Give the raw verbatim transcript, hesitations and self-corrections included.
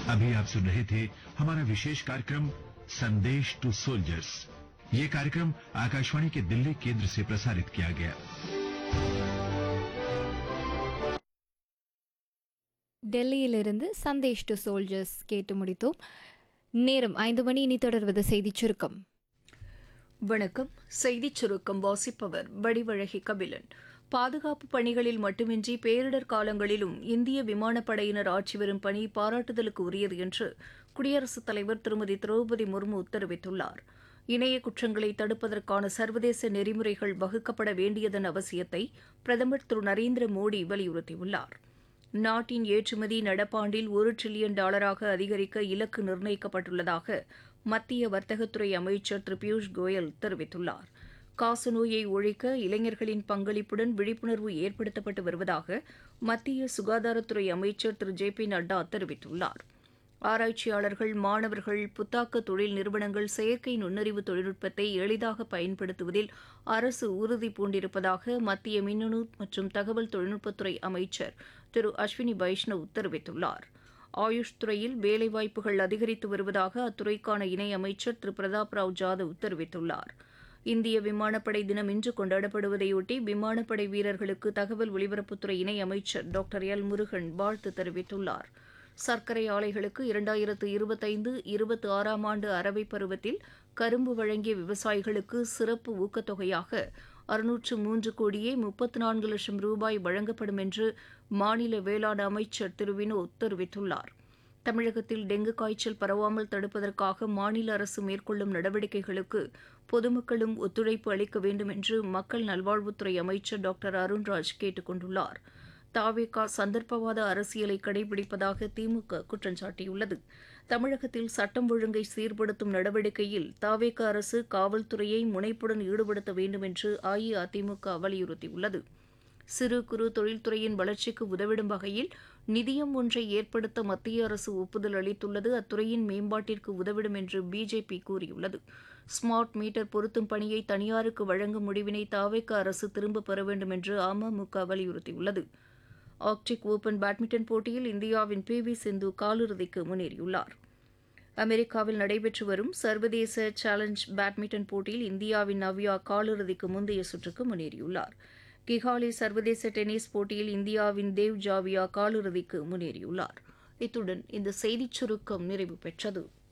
अभी आप सुन रहे थे हमारा विशेष कार्यक्रम संदेश टू सोल्जर्स। ये कार्यक्रम आकाशवाणी के दिल्ली केंद्र से प्रसारित किया गया। டெல்லியிலிருந்து சந்தேஷ் டு சோல்ஜர்ஸ் கேட்டு முடித்தோம். நேரம் ஐந்து மணி. இனி தொடர்வது செய்திச் சுருக்கம். வணக்கம். செய்திச் சுருக்கம் வாசிப்பவர் வடிவழகி கபிலன். பாதுகாப்பு பணிகளில் மட்டுமின்றி பேரிடர் காலங்களிலும் இந்திய விமானப்படையினர் ஆற்றி வரும் பணி பாராட்டுதலுக்கு உரியது என்று குடியரசுத் தலைவர் திருமதி திரௌபதி முர்மு தெரிவித்துள்ளார். இணைய குற்றங்களை தடுப்பதற்கான சர்வதேச நெறிமுறைகள் வகுக்கப்பட வேண்டியதன் அவசியத்தை பிரதமர் திரு நரேந்திர மோடி வலியுறுத்தியுள்ளார். நாட்டின் ஏற்றுமதி நடப்பாண்டில் ஒரு டிரில்லியன் டாலராக அதிகரிக்க இலக்கு நிர்ணயிக்கப்பட்டுள்ளதாக மத்திய வர்த்தகத்துறை அமைச்சர் திரு பியூஷ் கோயல் தெரிவித்துள்ளார். காசநோயை ஒழிக்க இளைஞர்களின் பங்களிப்புடன் விழிப்புணர்வு ஏற்படுத்தப்பட்டு வருவதாக மத்திய சுகாதாரத்துறை அமைச்சர் திரு ஜே பி நட்டா தெரிவித்துள்ளார். ஆராய்ச்சியாளர்கள், மாணவர்கள், புத்தாக்க தொழில் நிறுவனங்கள் செயற்கை நுண்ணறிவு தொழில்நுட்பத்தை எளிதாக பயன்படுத்துவதில் அரசு உறுதி பூண்டிருப்பதாக மத்திய மின்னணு மற்றும் தகவல் தொழில்நுட்பத்துறை அமைச்சர் திரு அஸ்வினி வைஷ்ணவ் தெரிவித்துள்ளார். ஆயுஷ் துறையில் வேலைவாய்ப்புகள் அதிகரித்து வருவதாக அத்துறைக்கான இணை அமைச்சர் திரு பிரதாப் ராவ் ஜாதவ் தெரிவித்துள்ளார். இந்திய விமானப்படை தினம் இன்று கொண்டாடப்படுவதையொட்டி விமானப்படை வீரர்களுக்கு தகவல் ஒலிபரப்புத்துறை இணை அமைச்சர் டாக்டர் எல் முருகன் வாழ்த்து தெரிவித்துள்ளார். சர்க்கரை ஆலைகளுக்கு இரண்டாயிரத்து இருபத்தைந்து இருபத்தி ஆறாம் ஆண்டு அரவை பருவத்தில் கரும்பு வழங்கிய விவசாயிகளுக்கு சிறப்பு ஊக்கத்தொகையாக அறுநூற்று மூன்று கோடியே முப்பத்து நான்கு லட்சம் ரூபாய் வழங்கப்படும் என்று மாநில வேளாண் அமைச்சர் திரு வினோத் தெரிவித்துள்ளார். தமிழகத்தில் டெங்கு காய்ச்சல் பரவாமல் தடுப்பதற்காக மாநில அரசு மேற்கொள்ளும் நடவடிக்கைகளுக்கு பொதுமக்களும் ஒத்துழைப்பு அளிக்க வேண்டும் என்று மக்கள் நல்வாழ்வுத்துறை அமைச்சர் டாக்டர் அருண்ராஜ் கேட்டுக் கொண்டுள்ளார். தாவேகா சந்தர்ப்பவாத அரசியலை கடைபிடிப்பதாக திமுக குற்றம் சாட்டியுள்ளது. தமிழகத்தில் சட்டம் ஒழுங்கை சீர்படுத்தும் நடவடிக்கையில் தாவேகா அரசு காவல்துறையை முனைப்புடன் ஈடுபடுத்த வேண்டும் என்று அஇஅதிமுக வலியுறுத்தியுள்ளது. சிறு குறு தொழில்துறையின் வளர்ச்சிக்கு உதவிடும் வகையில் நிதியம் ஒன்றை ஏற்படுத்த மத்திய அரசு ஒப்புதல் அளித்துள்ளது. அத்துறையின் மேம்பாட்டிற்கு உதவிடும் என்று பிஜேபி கூறியுள்ளது. ஸ்மார்ட் மீட்டர் பொருத்தும் பணியை தனியாருக்கு வழங்கும் முடிவினை தாவேகா அரசு திரும்பப் பெற வேண்டும் என்று அமமுக வலியுறுத்தியுள்ளது. ஆர்க்டிக் ஓபன் பேட்மிண்டன் போட்டியில் இந்தியாவின் பி வி சிந்து காலிறுதிக்கு முன்னேறியுள்ளார். அமெரிக்காவில் நடைபெற்று வரும் சர்வதேச சேலஞ்ச் பேட்மிண்டன் போட்டியில் இந்தியாவின் நவ்யா காலிறுதிக்கு முந்தைய சுற்றுக்கு முன்னேறியுள்ளார். கிகாலி சர்வதேச டென்னிஸ் போட்டியில் இந்தியாவின் தேவ் ஜாவியா காலிறுதிக்கு முன்னேறியுள்ளார். இத்துடன் இந்த செய்திச் சுருக்கம் நிறைவு பெற்றது.